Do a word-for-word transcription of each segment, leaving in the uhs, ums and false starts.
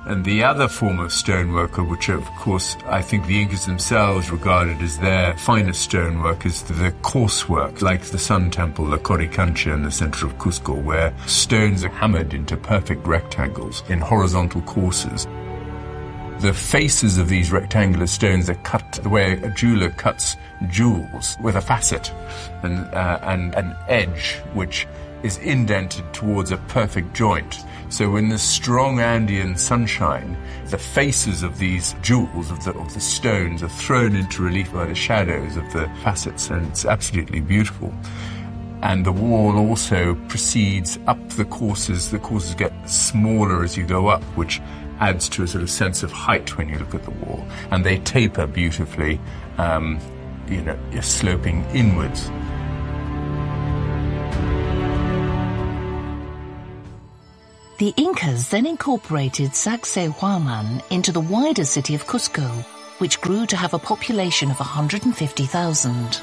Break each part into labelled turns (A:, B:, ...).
A: And the other form of stonework, which of course I think the Incas themselves regarded as their finest stonework, is the coarse work, like the Sun Temple, the Coricancha in the center of Cusco, where stones are hammered into perfect rectangles in horizontal courses. The faces of these rectangular stones are cut the way a jeweler cuts jewels, with a facet and, uh, and an edge which is indented towards a perfect joint. So in the strong Andean sunshine, the faces of these jewels, of the, of the stones, are thrown into relief by the shadows of the facets, and it's absolutely beautiful. And the wall also proceeds up the courses. The courses get smaller as you go up, which adds to a sort of sense of height when you look at the wall. And they taper beautifully, um, you know, sloping inwards.
B: The Incas then incorporated Sacsayhuaman into the wider city of Cusco, which grew to have a population of one hundred fifty thousand.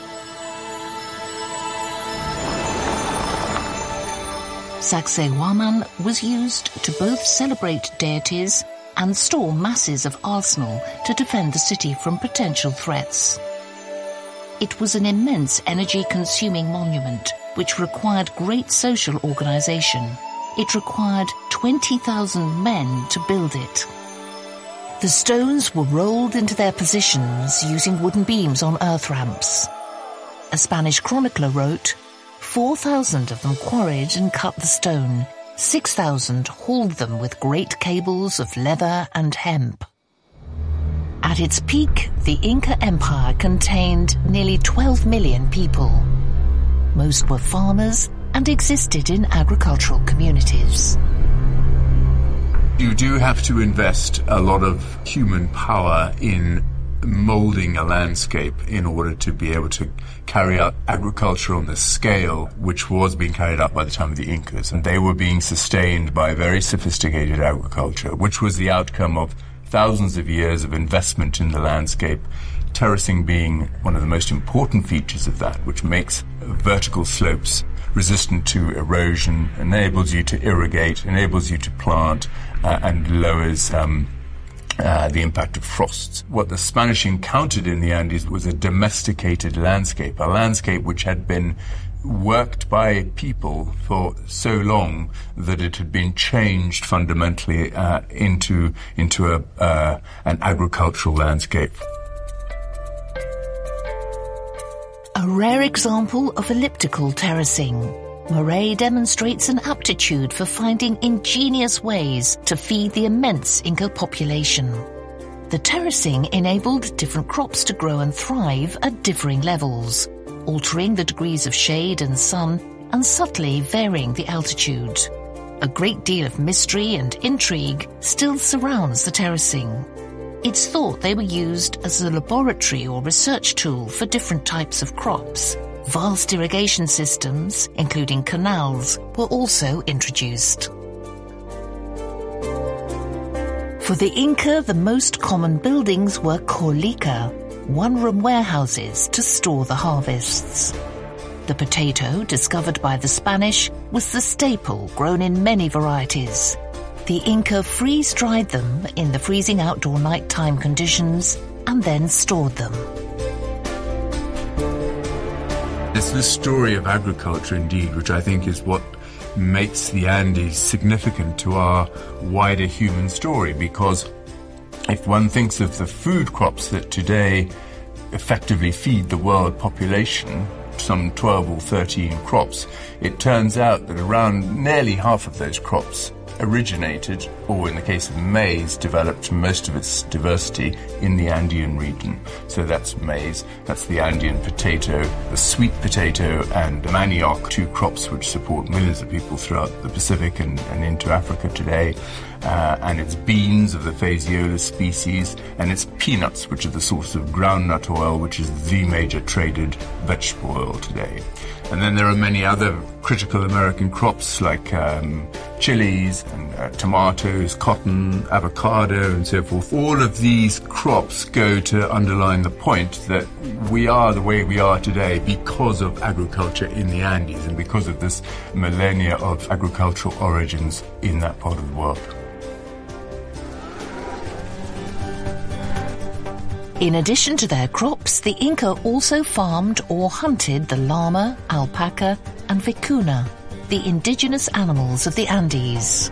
B: Sacsayhuaman was used to both celebrate deities and store masses of arsenal to defend the city from potential threats. It was an immense energy-consuming monument which required great social organization. It required twenty thousand men to build it. The stones were rolled into their positions using wooden beams on earth ramps. A Spanish chronicler wrote, four thousand of them quarried and cut the stone, six thousand hauled them with great cables of leather and hemp. At its peak, the Inca Empire contained nearly twelve million people. Most were farmers and existed in agricultural communities.
A: You do have to invest a lot of human power in molding a landscape in order to be able to carry out agriculture on the scale which was being carried out by the time of the Incas. And they were being sustained by very sophisticated agriculture, which was the outcome of thousands of years of investment in the landscape, terracing being one of the most important features of that, which makes vertical slopes resistant to erosion, enables you to irrigate, enables you to plant, uh, and lowers um, uh, the impact of frosts. What the Spanish encountered in the Andes was a domesticated landscape, a landscape which had been worked by people for so long that it had been changed fundamentally uh, into into a uh, an agricultural landscape.
B: A rare example of elliptical terracing, Moray demonstrates an aptitude for finding ingenious ways to feed the immense Inca population. The terracing enabled different crops to grow and thrive at differing levels, altering the degrees of shade and sun and subtly varying the altitude. A great deal of mystery and intrigue still surrounds the terracing. It's thought they were used as a laboratory or research tool for different types of crops. Vast irrigation systems, including canals, were also introduced. For the Inca, the most common buildings were colika, one-room warehouses to store the harvests. The potato, discovered by the Spanish, was the staple grown in many varieties. The Inca freeze-dried them in the freezing outdoor nighttime conditions and then stored them.
A: It's the story of agriculture, indeed, which I think is what makes the Andes significant to our wider human story, because if one thinks of the food crops that today effectively feed the world population, some twelve or thirteen crops, it turns out that around nearly half of those crops originated, or in the case of maize, developed most of its diversity in the Andean region. So that's maize, that's the Andean potato, the sweet potato and the manioc, two crops which support millions of people throughout the Pacific and, and into Africa today. Uh, and it's beans of the Phaseolus species, and it's peanuts, which are the source of groundnut oil, which is the major traded vegetable oil today. And then there are many other critical American crops like um, chilies and uh, tomatoes, cotton, avocado, and so forth. All of these crops go to underline the point that we are the way we are today because of agriculture in the Andes and because of this millennia of agricultural origins in that part of the world.
B: In addition to their crops, the Inca also farmed or hunted the llama, alpaca, and vicuna, the indigenous animals of the Andes.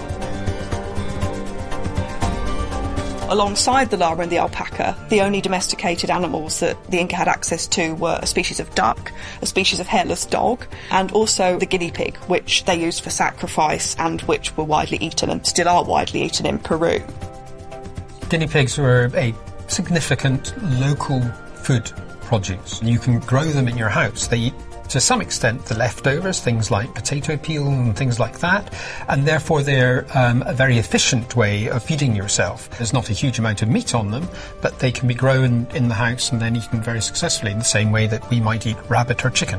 C: Alongside the llama and the alpaca, the only domesticated animals that the Inca had access to were a species of duck, a species of hairless dog, and also the guinea pig, which they used for sacrifice and which were widely eaten and still are widely eaten in Peru.
D: Guinea pigs were a significant local food produce. You can grow them in your house. They eat, to some extent, the leftovers, things like potato peel and things like that, and therefore they're um, a very efficient way of feeding yourself. There's not a huge amount of meat on them, but they can be grown in the house and then eaten very successfully in the same way that we might eat rabbit or chicken.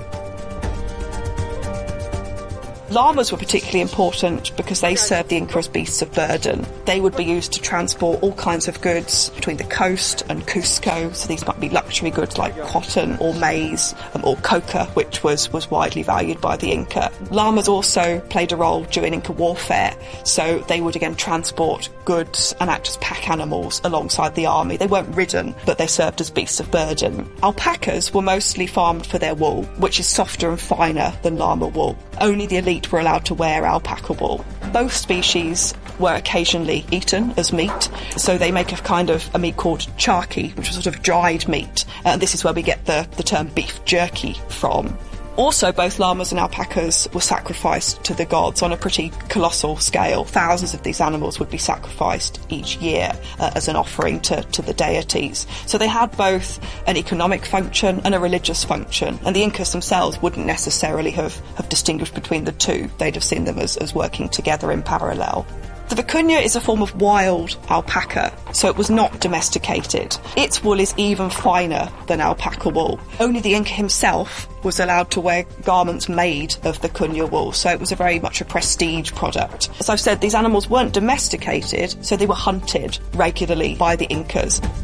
C: Llamas were particularly important because they served the Inca as beasts of burden. They would be used to transport all kinds of goods between the coast and Cusco, so these might be luxury goods like cotton or maize um, or coca, which was, was widely valued by the Inca. Llamas also played a role during Inca warfare, so they would again transport goods and act as pack animals alongside the army. They weren't ridden, but they served as beasts of burden. Alpacas were mostly farmed for their wool, which is softer and finer than llama wool. Only the elite were allowed to wear alpaca wool. Both species were occasionally eaten as meat, so they make a kind of a meat called charqui, which is sort of dried meat, and this is where we get the, the term beef jerky from. Also, both llamas and alpacas were sacrificed to the gods on a pretty colossal scale. Thousands of these animals would be sacrificed each year uh, as an offering to, to the deities. So they had both an economic function and a religious function, and the Incas themselves wouldn't necessarily have, have distinguished between the two. They'd have seen them as, as working together in parallel. The vicuña is a form of wild alpaca, so it was not domesticated. Its wool is even finer than alpaca wool. Only the Inca himself was allowed to wear garments made of vicuña wool, so it was a very much a prestige product. As I've said, these animals weren't domesticated, so they were hunted regularly by the Incas.